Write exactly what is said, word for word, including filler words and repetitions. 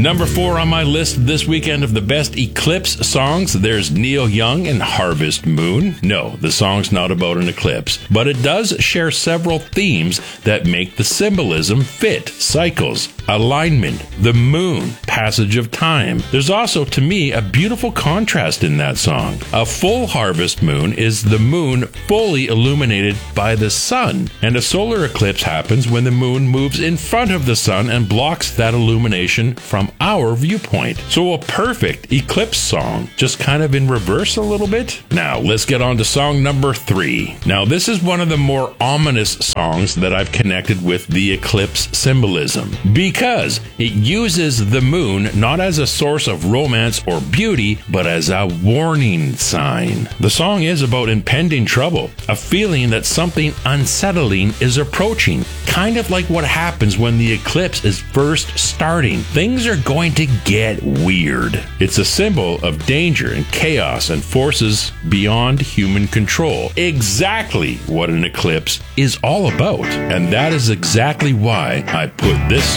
Number four on my list this weekend of the best eclipse songs, there's Neil Young and Harvest Moon. No, the song's not about an eclipse, but it does share several themes that make the symbolism fit. Cycles, alignment, the moon, passage of time. There's also, to me, a beautiful contrast in that song. A full harvest moon is the moon fully illuminated by the sun, and a solar eclipse happens when the moon moves in front of the sun and blocks that illumination from our viewpoint. So a perfect eclipse song, just kind of in reverse a little bit. Now, let's get on to song number three. Now, this is one of the more ominous songs that I've connected with the eclipse symbolism, because it uses the moon not as a source of romance or beauty, but as a warning sign. The song is about impending trouble, a feeling that something unsettling is approaching, kind of like what happens when the eclipse is first starting. Things are going to get weird. It's a symbol of danger and chaos and forces beyond human control. Exactly what an eclipse is all about. And that is exactly why I put this